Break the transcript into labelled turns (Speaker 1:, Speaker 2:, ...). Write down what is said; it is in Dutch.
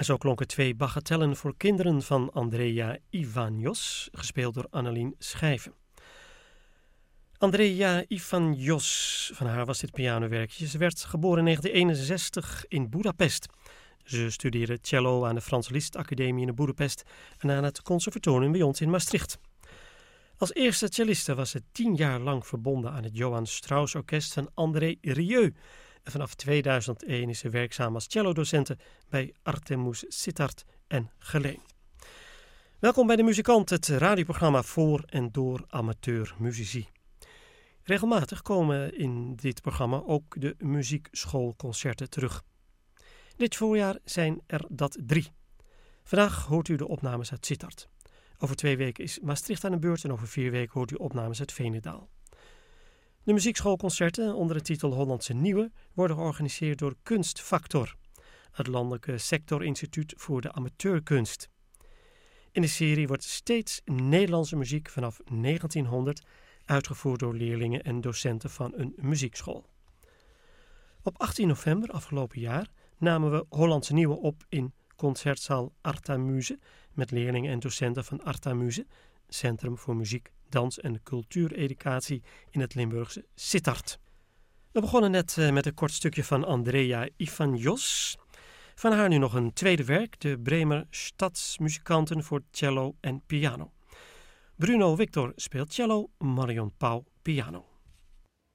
Speaker 1: En zo klonken 2 bagatellen voor kinderen van Andrea Ivanios, gespeeld door Annelien Schijven. Andrea Ivanios, van haar was dit pianowerkje. Ze werd geboren in 1961 in Budapest. Ze studeerde cello aan de Frans Liszt Academie in Budapest en aan het conservatorium bij ons in Maastricht. Als eerste celliste was ze 10 jaar lang verbonden aan het Johann Strauss Orkest van André Rieu. En vanaf 2001 is ze werkzaam als cellodocente bij Artemus Sittard en Geleen. Welkom bij De Muzikant, het radioprogramma voor en door amateurmuzici. Regelmatig komen in dit programma ook de muziekschoolconcerten terug. Dit voorjaar zijn er dat 3. Vandaag hoort u de opnames uit Sittard. Over 2 weken is Maastricht aan de beurt en over 4 weken hoort u opnames uit Veenendaal. De muziekschoolconcerten onder de titel Hollandse Nieuwe worden georganiseerd door Kunstfactor, het landelijke sectorinstituut voor de amateurkunst. In de serie wordt steeds Nederlandse muziek vanaf 1900 uitgevoerd door leerlingen en docenten van een muziekschool. Op 18 november afgelopen jaar namen we Hollandse Nieuwe op in concertzaal Artamuse met leerlingen en docenten van Artamuse, Centrum voor Muziek, Dans en Cultuureducatie in het Limburgse Sittard. We begonnen net met een kort stukje van Andrea Ivanios. Van haar nu nog een tweede werk, de Bremer Stadsmuzikanten voor cello en piano. Bruno Victor speelt cello, Marion Pauw piano.